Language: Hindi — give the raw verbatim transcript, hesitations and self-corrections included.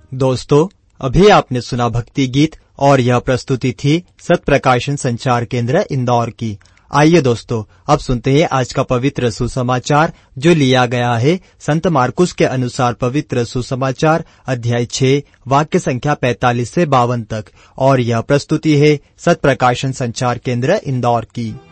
दोस्तों, अभी आपने सुना भक्ति गीत और यह प्रस्तुति थी सत प्रकाशन संचार केंद्र इंदौर की। आइए दोस्तों, अब सुनते हैं आज का पवित्र सुसमाचार जो लिया गया है संत मार्कुस के अनुसार पवित्र सुसमाचार अध्याय छह वाक्य संख्या पैंतालीस से बावन तक, और यह प्रस्तुति है सत प्रकाशन संचार केंद्र इंदौर की।